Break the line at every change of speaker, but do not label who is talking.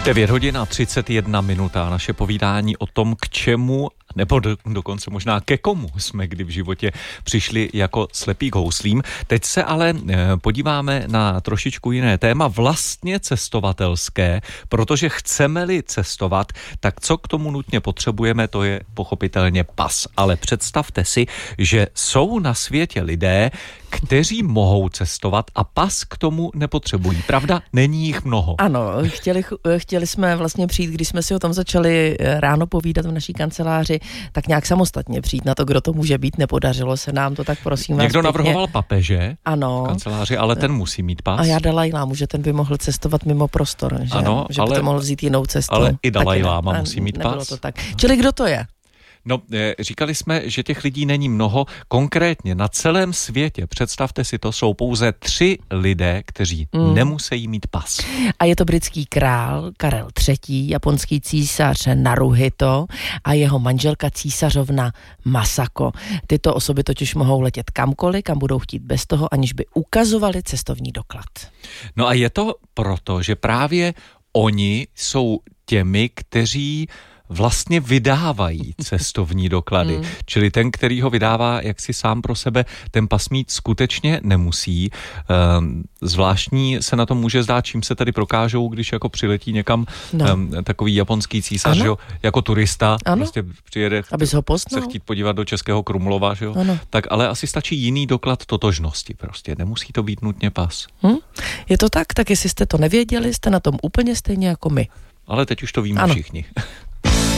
9 hodin a 31 minuta. Naše povídání o tom, k čemu, nebo dokonce možná ke komu jsme kdy v životě přišli jako slepý k houslím. Teď se ale podíváme na trošičku jiné téma, vlastně cestovatelské, protože chceme-li cestovat, tak co k tomu nutně potřebujeme, to je pochopitelně pas. Ale představte si, že jsou na světě lidé, kteří mohou cestovat a pas k tomu nepotřebují. Pravda? Není jich mnoho.
Ano, chtěli jsme vlastně přijít, když jsme si o tom začali ráno povídat v naší kanceláři, tak nějak samostatně přijít na to, kdo to může být. Nepodařilo se nám to, tak prosím vás.
Někdo navrhoval papeže
v
kanceláři, ale ten musí mít pas.
A já Dalajlámu, že ten by mohl cestovat mimo prostor, že,
ano,
že by to mohl vzít jinou cestu.
Ale i Dalajláma musí mít pas.
To tak. Čili kdo to je?
No, říkali jsme, že těch lidí není mnoho. Konkrétně na celém světě, představte si to, jsou pouze 3 lidé, kteří nemusí mít pas.
A je to britský král Karel III., japonský císař Naruhito a jeho manželka císařovna Masako. Tyto osoby totiž mohou letět kamkoliv, kam budou chtít bez toho, aniž by ukazovali cestovní doklad.
No a je to proto, že právě oni jsou těmi, kteří vlastně vydávají cestovní doklady. Čili ten, který ho vydává jaksi sám pro sebe, ten pas mít skutečně nemusí. Zvláštní se na to může zdát, čím se tady prokážou, když jako přiletí někam takový japonský císař, jo, jako turista, prostě přijede,
abys ho poznal,
se chtít podívat do Českého Krumlova, že jo? Tak ale asi stačí jiný doklad totožnosti prostě. Nemusí to být nutně pas.
Je to tak? Tak jestli jste to nevěděli, jste na tom úplně stejně jako my.
Ale teď už to víme všichni.